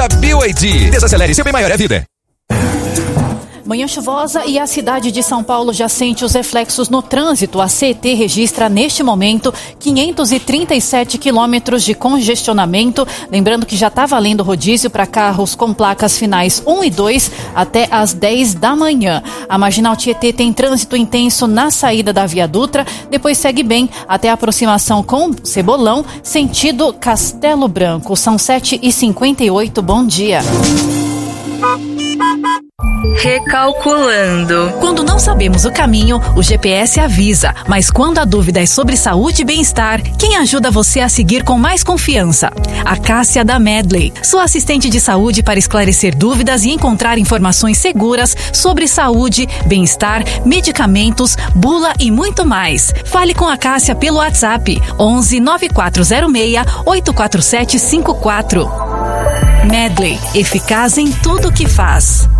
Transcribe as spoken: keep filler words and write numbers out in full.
da B Y D. Desacelere, seu bem maior é a vida. Manhã chuvosa e a cidade de São Paulo já sente os reflexos no trânsito. A C E T registra neste momento quinhentos e trinta e sete quilômetros de congestionamento. Lembrando que já está valendo rodízio para carros com placas finais um e dois até às dez da manhã. A Marginal Tietê tem trânsito intenso na saída da Via Dutra, depois segue bem até a aproximação com Cebolão, sentido Castelo Branco. São sete e cinquenta e oito, bom dia. Recalculando. Quando não sabemos o caminho, o G P S avisa, mas quando a dúvida é sobre saúde e bem-estar, quem ajuda você a seguir com mais confiança? A Cássia da Medley, sua assistente de saúde para esclarecer dúvidas e encontrar informações seguras sobre saúde, bem-estar, medicamentos, bula e muito mais. Fale com a Cássia pelo WhatsApp onze nove quatro zero seis oito quatro sete cinco quatro. Medley, eficaz em tudo que faz.